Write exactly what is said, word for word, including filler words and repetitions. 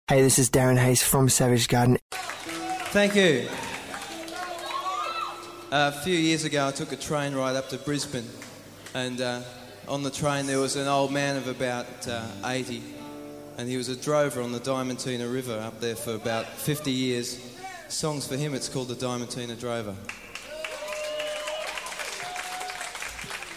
Hey, this is Darren Hayes from Savage Garden. Thank you. Uh, a few years ago I took a train ride up to Brisbane, and uh, on the train there was an old man of about uh, eighty, and he was a drover on the Diamantina River up there for about fifty years. Songs for him, it's called the Diamantina Drover.